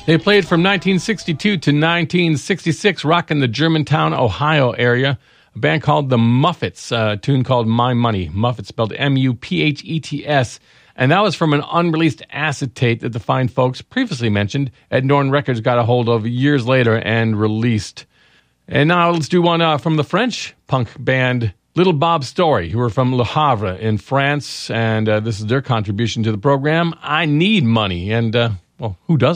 They played from 1962 to 1966, rocking the Germantown, Ohio area. A band called the Muffets, a tune called My Money. Muffets spelled Muphets. And that was from an unreleased acetate that the fine folks previously mentioned Ed Norton Records got a hold of years later and released. And now let's do one from the French punk band Little Bob Story, who are from Le Havre in France. And this is their contribution to the program, I Need Money. And, well, who doesn't?